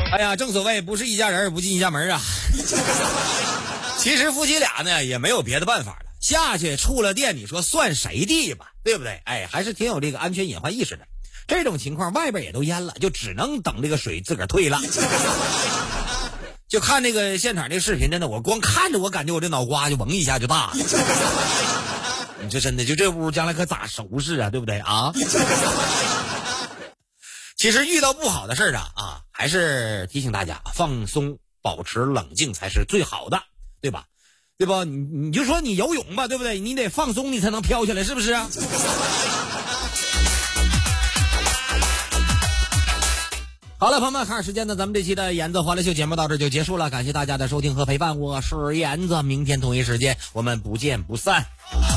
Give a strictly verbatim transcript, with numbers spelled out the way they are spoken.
哎呀，正所谓不是一家人不进一家门啊。其实夫妻俩呢也没有别的办法了，下去触了电，你说算谁地吧，对不对？哎，还是挺有这个安全隐患意识的。这种情况外边也都淹了，就只能等这个水自个儿退了。就看那个现场这个视频，真的我光看着我感觉我这脑瓜就嗡一下就大了。你这真的就这屋将来可咋收拾啊，对不对啊？其实遇到不好的事儿啊啊，还是提醒大家放松，保持冷静才是最好的，对吧？对吧？你你就说你游泳吧，对不对？你得放松，你才能飘起来，是不是啊？好了，朋友们，看时间呢，咱们这期的颜子欢乐秀节目到这就结束了，感谢大家的收听和陪伴，我是颜子，明天同一时间我们不见不散。